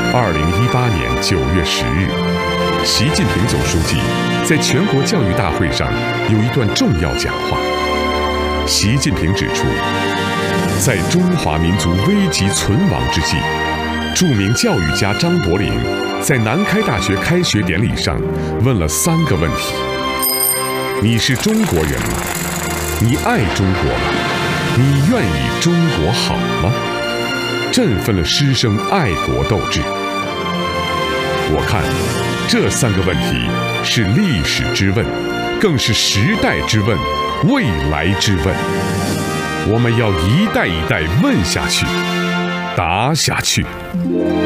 2018年9月10日，习近平总书记在全国教育大会上有一段重要讲话。习近平指出，在中华民族危急存亡之际，著名教育家张伯苓在南开大学开学典礼上问了3个问题：你是中国人吗？你爱中国吗？你愿意中国好吗？振奋了师生爱国斗志。我看这3个问题是历史之问，更是时代之问，未来之问。我们要一代一代问下去，答下去。